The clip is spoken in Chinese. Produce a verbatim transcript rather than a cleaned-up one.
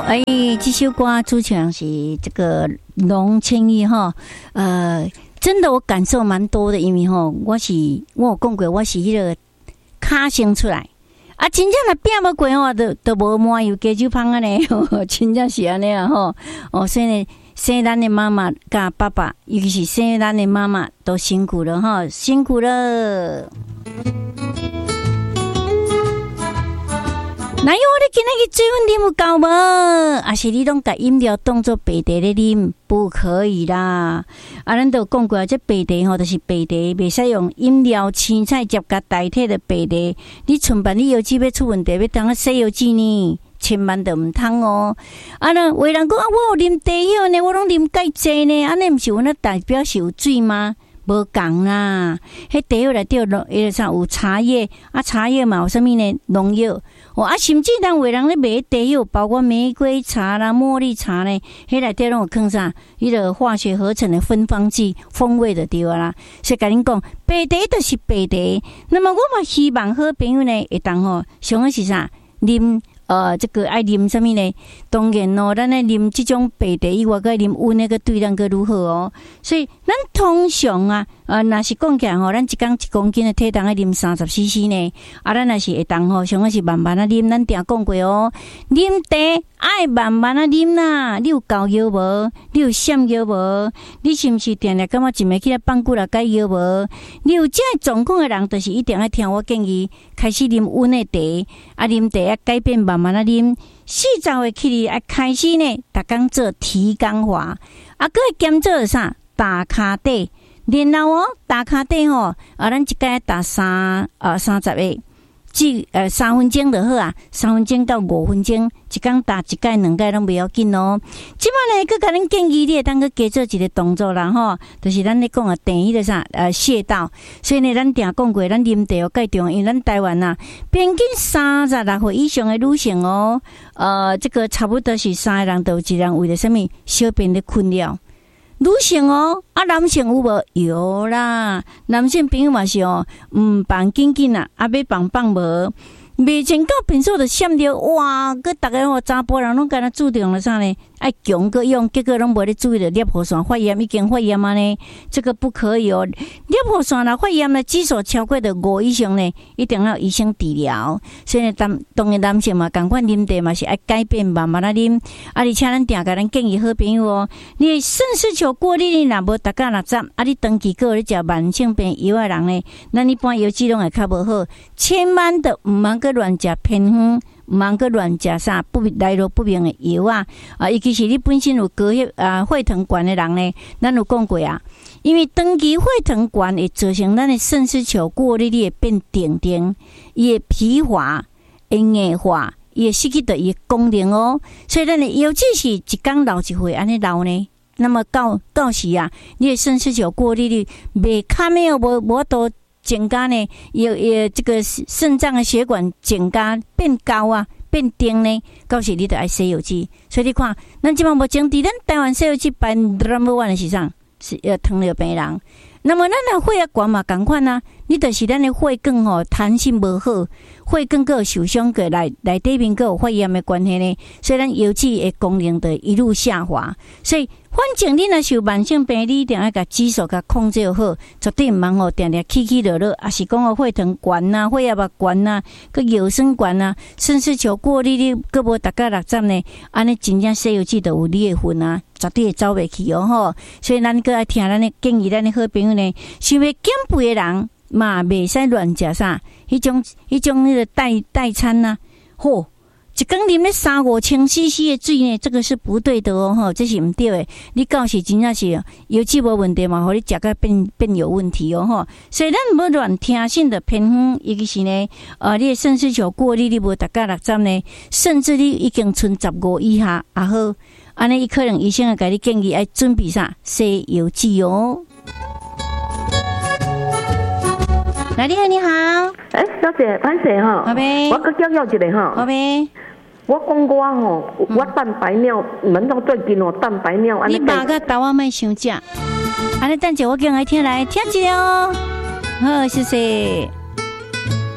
哎，这首歌主唱是这个龙千亿哈，呃，真的我感受蛮多的，因为吼，我是我有讲过，我是迄个卡生出来，啊，真正若拼无过吼，都都无满有加酒芳安尼，真正是安尼啊吼，哦，所以呢，生咱的妈妈甲爸爸，尤其是生咱的妈妈，都辛苦了哈，辛苦了。哪有我哋今日水分啉有够无？还是你拢把饮料当作白茶咧啉？不可以啦！啊，咱都讲过，这白茶吼，就是白茶，袂使用饮料、青菜汁甲代替的白茶。你剩饭你油脂要出问题，要当个洗油脂呢，千万都唔通哦。啊，那有人讲啊，我有啉茶叶呢，我拢啉介济呢，安尼毋是阮那代表是有水吗？无共啦，迄茶叶内底有迄啥有茶叶啊，茶叶嘛有啥物呢？农药哦啊，甚至人有人咧卖茶叶，包括玫瑰茶啦、茉莉茶呢，迄内底拢有放啥？迄个化学合成的芬芳剂，风味就对啦。所以甲恁讲，白茶就是白茶。那么我嘛希望好朋友呢，会当吼，上个是啥？啉。呃，这个爱啉什么呢？当然咯，咱爱啉这种白茶以外，个啉温那个对咱个如何哦？所以咱通常啊，呃，若是讲起来吼，咱一工一公斤的体重爱啉三十 C C 呢。啊，咱若是会当吼，上个是慢慢啊啉，咱定讲过哦。啉茶爱慢慢啊啉啦。你有高腰无？你有闪腰无？你是毋是定定感觉一暝起来放久了解腰无？你有这状况的人，就是一定要听我建议，开始啉温的茶，啊，啉茶啊改变慢慢啊啉。四十岁起哩啊开始呢，逐工做提肛法，啊，搁会兼做啥？打骹底。然后哦，打卡底吼，啊，咱一届打三呃三十个，即呃三分钟就好啊，三分钟到五分钟，一工打一届两届拢袂要紧哦。即摆呢，佮甲恁建议，你会当佮加做一个动作啦吼，就是咱咧讲啊，第一个啥呃穴道。所以呢，咱定讲过，咱啉茶有介重要，因为咱台湾啊，平均三十六岁以上的女性哦，呃，这个差不多是三个人都有一人为了什么小便的困扰。女性哦，啊男性有无？有啦，男性朋友嘛是哦，唔放紧紧啦，啊要放放无，未前到便所就闪着，哇！佮逐个哦查甫人拢干那注重了啥呢？爱强个用，结果拢无咧注意着尿泡腺发炎，已经发炎啊呢，这个不可以哦。尿泡腺啦发炎呢，指数超过着五以上呢，一定要医生治疗。所以呢，当当然男性嘛，共款啉茶嘛是爱改变慢慢啊啉，啊而且咱定甲咱建议好朋友哦，你肾丝球过滤你若无逐工六十，啊你长期个咧食慢性病药的人呢，咱一般油脂拢会较无好，千万都毋通个乱食偏方。毋通个乱食啥不来路不明的药啊！啊，尤其是你本身有高血啊血糖高的人呢，咱有讲过啊，因为长期血糖高会造成咱的肾丝球过滤率会变定定，伊会疲乏、会硬化，伊会失去到伊的功能哦。所以咱的尤其是一工老一岁安尼老呢，那么到到时啊，你的肾丝球过滤率袂卡没有无无多。增加呢，有有这个肾脏的血管增加变高啊，变定呢，到时你就爱洗油脂。所以你看，咱即摆目前伫咱台湾洗油脂排 number one 的是啥？是呃糖尿病人。那么咱的血压高嘛，共款啊，你就是咱的血管吼弹性无好，血管个受伤个来来底面个有发炎的关系呢，所以咱油脂的功能就一路下滑。所以反正你若是有慢性病，你一定要甲指数甲控制好，绝对毋通吼定定起起落落，也是讲个血糖悬啊、血压也悬啊、个药酸悬啊，甚至像过你你个无达到六十呢，安尼真正洗油脂就有你的份啊，绝对会走袂去哦吼。所以咱个爱听咱的建议，咱的好朋友呢，想要减肥的人嘛，袂使乱食啥，迄种迄种迄个代代餐呐、啊，吼。一工啉咧三五千 C C 的水呢，这个是不对的哦，吼，这是唔对的。你到时真正是油脂无问题嘛，互你食个变变有问题哦，吼。所以咱无乱听信的偏方，尤其是呢，呃，你的肾丝球过滤你无达到六十呢，甚至你已经剩十五以下也好，安尼伊可能医生会甲你建议爱准备啥洗油脂哦。来，你好，你好， 哎、欸，小姐，歹势吼， 宝贝， 我搁叫叫一个吼， 宝贝。 我讲我吼，我蛋白尿，门拢最近哦，蛋白尿。 你肉甲豆仔莫伤食，安尼等者我叫来听来听一个哦。好，谢谢。